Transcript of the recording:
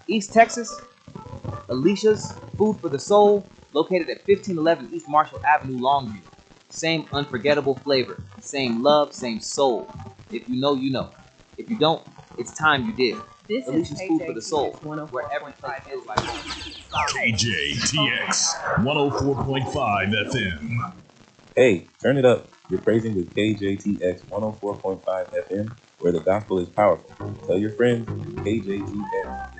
East Texas, Alicia's Food for the Soul, located at 1511 East Marshall Avenue, Longview. Same unforgettable flavor, same love, same soul. If you know, you know. If you don't, it's time you did. This Alicia's is Food for the Soul, KJTX where every place feels like home. KJTX 104.5 FM. Hey, turn it up. You're praising with KJTX 104.5 FM, where the gospel is powerful. Tell your friends, KJTX